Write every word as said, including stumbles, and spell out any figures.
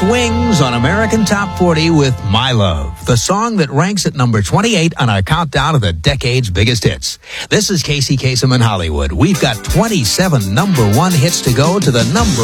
gets wings on American Top forty with My Love, the song that ranks at number twenty-eight on our countdown of the decade's biggest hits. This is Casey Kasem in Hollywood. We've got twenty-seven number one hits to go to the number